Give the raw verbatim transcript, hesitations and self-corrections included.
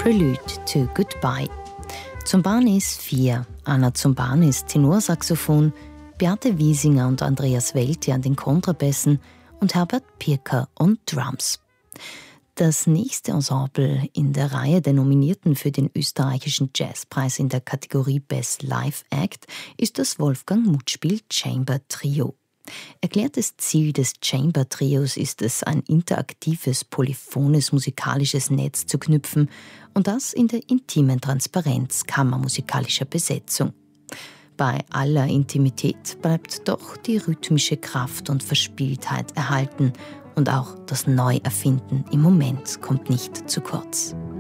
Prelude to Goodbye. Zumbanis vier, Anna Zumbanis Tenorsaxophon, Beate Wiesinger und Andreas Welti an den Kontrabässen und Herbert Pirker und Drums. Das nächste Ensemble in der Reihe der Nominierten für den österreichischen Jazzpreis in der Kategorie Best Live Act ist das Wolfgang Muthspiel Chamber Trio. Erklärtes Ziel des Chamber Trios ist es, ein interaktives, polyphones musikalisches Netz zu knüpfen und das in der intimen Transparenz kammermusikalischer Besetzung. Bei aller Intimität bleibt doch die rhythmische Kraft und Verspieltheit erhalten und auch das Neuerfinden im Moment kommt nicht zu kurz.